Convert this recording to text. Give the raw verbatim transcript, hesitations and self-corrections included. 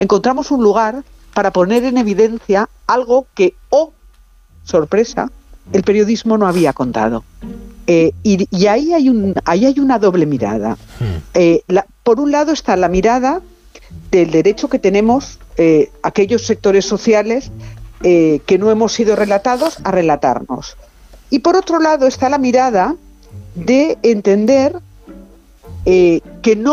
encontramos un lugar para poner en evidencia algo que, oh, sorpresa, el periodismo no había contado. Eh, y, y ahí hay un, ahí hay una doble mirada. Eh, la, por un lado está la mirada del derecho que tenemos eh, aquellos sectores sociales eh, que no hemos sido relatados a relatarnos. Y por otro lado está la mirada de entender eh, que no